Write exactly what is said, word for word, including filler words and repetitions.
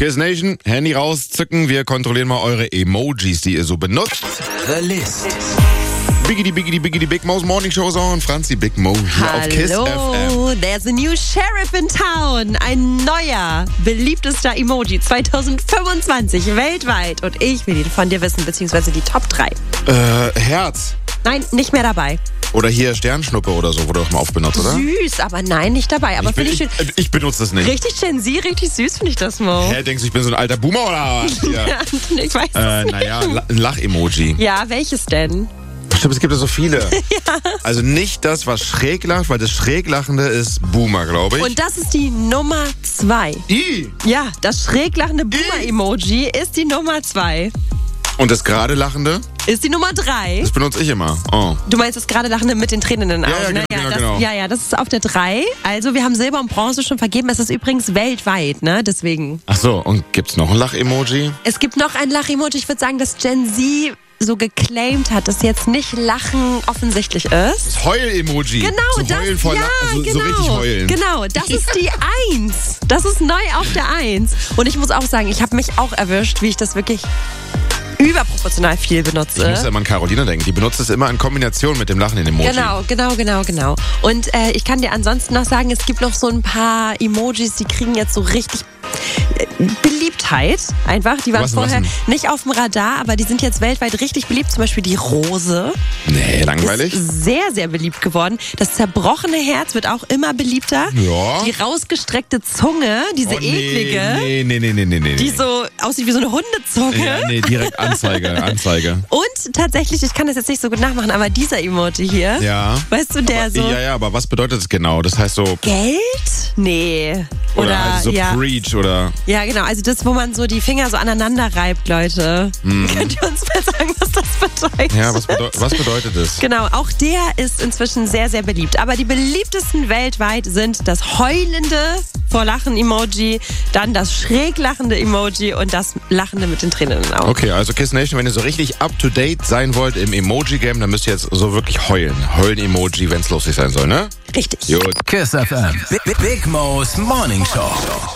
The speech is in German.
Kiss Nation, Handy rauszücken. Wir kontrollieren mal eure Emojis, die ihr so benutzt. The List. Biggity, biggity, biggity, Big Mo's Morning Show on. Franzi Big Mo hier auf Kiss F M. Hallo, there's a new sheriff in town. Ein neuer, beliebtester Emoji zwanzig fünfundzwanzig weltweit. Und ich will ihn von dir wissen, beziehungsweise die Top drei. Äh, Herz. Nein, nicht mehr dabei. Oder hier Sternschnuppe oder so, wurde doch mal oft benutzt, oder? Süß, aber nein, nicht dabei. Aber Ich, bin, finde ich ich, schön. ich benutze das nicht. Richtig Gen Z, richtig süß finde ich das, Mo. Hä, denkst du, ich bin so ein alter Boomer oder was? Ja, Ja, ich weiß äh, es nicht. naja, La- ein Lach-Emoji. Ja, welches denn? Stimmt, es gibt ja so viele. Ja. Also nicht das, was schräg lacht, weil das schräg lachende ist Boomer, glaube ich. Und das ist die Nummer zwei. I. Ja, das schräg lachende Boomer-Emoji ist die Nummer zwei. Und das gerade lachende, Ist die Nummer drei. das benutze ich immer. Oh. Du meinst das gerade lachende mit den Tränen in den Augen, Ja, ja, ne? genau, das, genau. ja, ja, das ist auf der drei. Also wir haben Silber und Bronze schon vergeben. Es ist übrigens weltweit, ne? Deswegen. Ach so, und gibt's noch ein Lach-Emoji? Es gibt noch ein Lach-Emoji. Ich würde sagen, dass Gen Z so geclaimed hat, dass jetzt nicht Lachen offensichtlich ist. Das Heul-Emoji. Genau, so das, heulen vor ja, La- also genau, so richtig heulen. genau, das ist die Eins. Das ist neu auf der Eins. Und ich muss auch sagen, ich habe mich auch erwischt, wie ich das wirklich überproportional viel Ich muss ja benutze. immer an Carolina denken. Die benutzt es immer in Kombination mit dem lachenden Emoji. Genau, genau, genau, genau. Und äh, ich kann dir ansonsten noch sagen, es gibt noch so ein paar Emojis, die kriegen jetzt so richtig äh, Beliebtheit einfach. Die waren Was- was vorher denn? nicht auf dem Radar, aber die sind jetzt weltweit richtig beliebt. Zum Beispiel die Rose. Nee, langweilig. Ist sehr, sehr beliebt geworden. Das zerbrochene Herz wird auch immer beliebter. Ja. Die rausgestreckte Zunge, diese Oh, nee, eklige, Nee, nee, nee, nee, nee, nee. die so aussieht wie so eine Hundezunge. Ja, nee, direkt Anzeige, Anzeige. Und tatsächlich, ich kann das jetzt nicht so gut nachmachen, aber dieser Emoji hier, Ja. weißt du, der so Ja, ja, aber was bedeutet das genau? Das heißt so, Geld? Nee. oder, Oder, also so ja. Preach oder... Ja, genau. Also das, wo man so die Finger so aneinander reibt, Leute. Könnt ihr uns mal sagen, was das bedeutet? Mhm. Ja, was, bedeu was bedeutet das? Genau, auch der ist inzwischen sehr, sehr beliebt. Aber die beliebtesten weltweit sind das heulende vor Lachen-Emoji, dann das schräg lachende Emoji und das lachende mit den Tränen in den Augen. Okay, also Kiss Nation, wenn ihr so richtig up-to-date sein wollt im Emoji-Game, dann müsst ihr jetzt so wirklich heulen. Heulen-Emoji, wenn es lustig sein soll, ne? Richtig. Gut. Kiss F M. Big, Big Mo's Morning Show.